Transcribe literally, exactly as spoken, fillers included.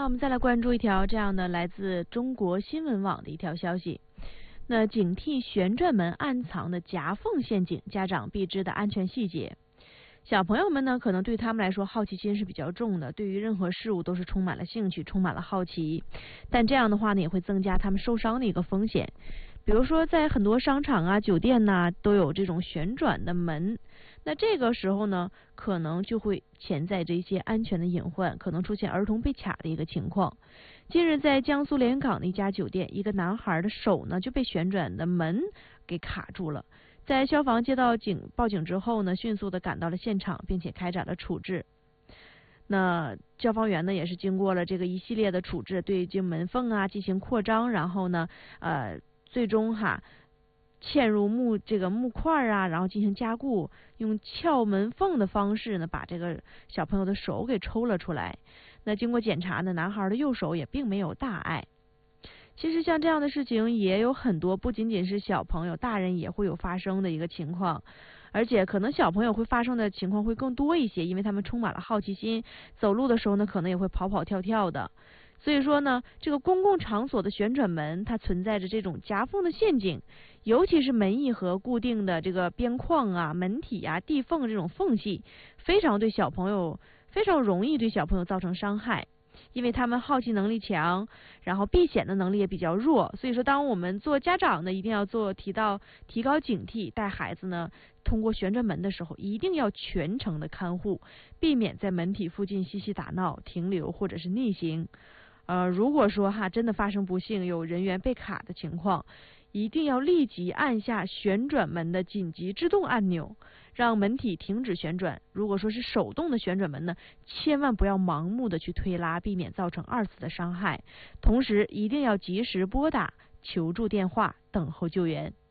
我们再来关注一条这样的来自中国新闻网的一条消息。那警惕旋转门暗藏的夹缝陷阱，家长必知的安全细节。小朋友们呢，可能对他们来说好奇心是比较重的，对于任何事物都是充满了兴趣，充满了好奇。但这样的话呢，也会增加他们受伤的一个风险。比如说，在很多商场啊、酒店呐、啊，都有这种旋转的门。那这个时候呢，可能就会潜在着一些安全的隐患，可能出现儿童被卡的一个情况。近日，在江苏连云港的一家酒店，一个男孩的手呢就被旋转的门给卡住了。在消防接到警报警之后呢，迅速的赶到了现场，并且开展了处置。那消防员呢，也是经过了这个一系列的处置，对这门缝啊进行扩张，然后呢，呃，最终哈。嵌入木这个木块啊，然后进行加固，用撬门缝的方式呢，把这个小朋友的手给抽了出来。那经过检查呢，男孩的右手也并没有大碍。其实像这样的事情也有很多，不仅仅是小朋友，大人也会有发生的一个情况。而且可能小朋友会发生的情况会更多一些，因为他们充满了好奇心，走路的时候呢，可能也会跑跑跳跳的。所以说呢，这个公共场所的旋转门，它存在着这种夹缝的陷阱，尤其是门翼和固定的这个边框啊、门体啊、地缝这种缝隙，非常对小朋友非常容易对小朋友造成伤害。因为他们好奇能力强，然后避险的能力也比较弱，所以说当我们做家长呢，一定要做提到提高警惕，带孩子呢通过旋转门的时候，一定要全程的看护，避免在门体附近嬉戏打闹、停留或者是逆行。呃，如果说哈真的发生不幸有人员被卡的情况，一定要立即按下旋转门的紧急制动按钮，让门体停止旋转。如果说是手动的旋转门呢，千万不要盲目的去推拉，避免造成二次的伤害。同时，一定要及时拨打求助电话，等候救援。